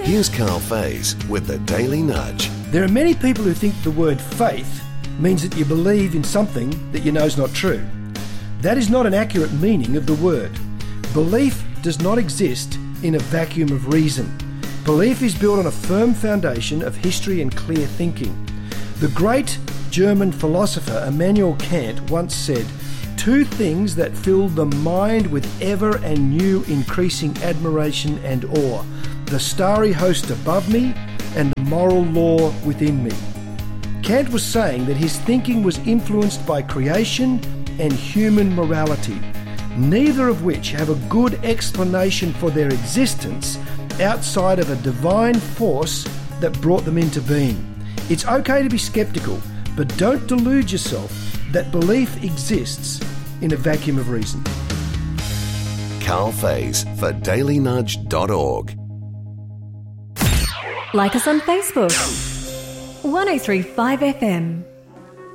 Here's Carl Faze with the Daily Nudge. There are many people who think the word faith means that you believe in something that you know is not true. That is not an accurate meaning of the word. Belief does not exist in a vacuum of reason. Belief is built on a firm foundation of history and clear thinking. The great German philosopher Immanuel Kant once said, "Two things that fill the mind with ever and new increasing admiration and awe, the starry host above me and the moral law within me." Kant was saying that his thinking was influenced by creation and human morality, neither of which have a good explanation for their existence outside of a divine force that brought them into being. It's okay to be skeptical, but don't delude yourself that belief exists in a vacuum of reason. Carl Faze for dailynudge.org. Like us on Facebook. 1035 FM.